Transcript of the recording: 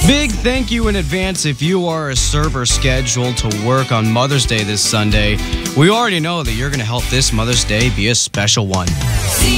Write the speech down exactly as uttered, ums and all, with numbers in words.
Big thank you in advance if you are a server scheduled to work on Mother's Day this Sunday. We already know that you're going to help this Mother's Day be a special one.